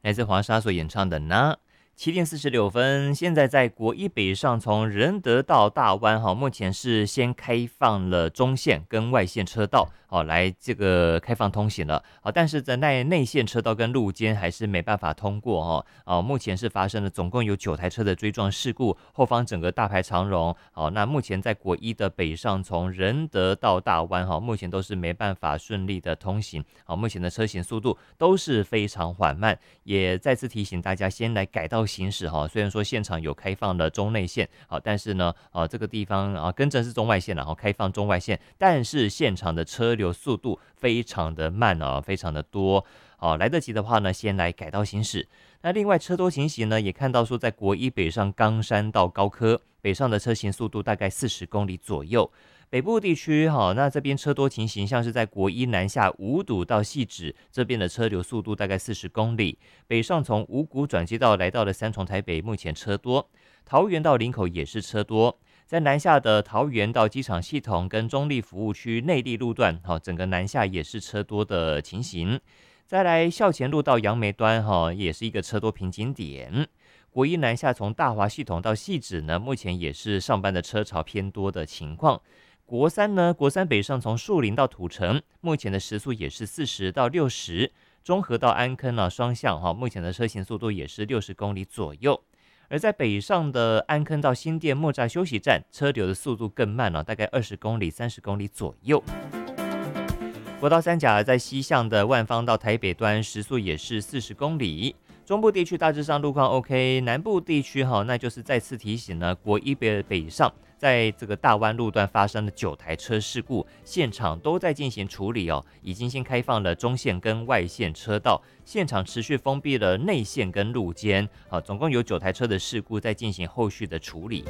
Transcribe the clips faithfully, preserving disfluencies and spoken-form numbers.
来自黄沙所演唱的呢。七点四十六分，现在在国一北上从仁德到大湾哈，目前是先开放了中线跟外线车道，好来这个开放通行了，好，但是在内内线车道跟路肩还是没办法通过哈，哦，目前是发生了总共有九台车的追撞事故，后方整个大排长龙，好，那目前在国一的北上从仁德到大湾哈，目前都是没办法顺利的通行，好，目前的车行速度都是非常缓慢，也再次提醒大家先来改道行驶哈，虽然说现场有开放了中内线，好，但是呢，啊这个地方啊更正是中外线，然后开放中外线，但是现场的车流速度非常的慢啊，非常的多，好，来得及的话呢，先来改道行驶。那另外车多情形呢，也看到说在国一北上冈山到高科北上的车行速度大概四十公里左右。北部地区哈，那这边车多情形，像是在国一南下五堵到汐止这边的车流速度大概四十公里，北上从五股转接道来到了三重台北，目前车多，桃园到林口也是车多，在南下的桃园到机场系统跟中立服务区内壢路段，哈，整个南下也是车多的情形。再来校前路到杨梅端哈，也是一个车多瓶颈点。国一南下从大华系统到汐止呢，目前也是上班的车潮偏多的情况。国三呢，国三北上从树林到土城，目前的时速也是四十到六十，中和到安坑呢、啊、双向哈，目前的车行速度也是六十公里左右。而在北上的安坑到新店木栅休息站，车流的速度更慢了、啊，大概二十公里、三十公里左右。国道三甲在西向的万芳到台北端，时速也是四十公里。中部地区大致上路况 OK， 南部地区哈，那就是再次提醒呢，国一北北上，在这个大湾路段发生了九台车事故，现场都在进行处理哦，已经先开放了中线跟外线车道，现场持续封闭了内线跟路肩，啊，总共有九台车的事故在进行后续的处理。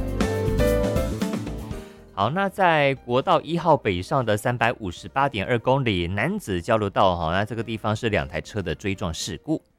好，那在国道一号北上的三百五十八点二公里男子交流道，好，那这个地方是两台车的追撞事故。